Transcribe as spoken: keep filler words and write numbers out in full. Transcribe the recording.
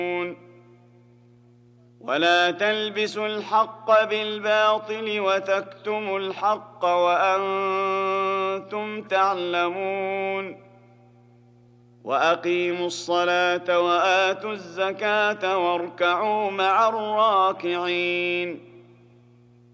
ولا تلبسوا الحق بالباطل وتكتموا الحق وأنتم تعلمون وأقيموا الصلاة وآتوا الزكاة واركعوا مع الراكعين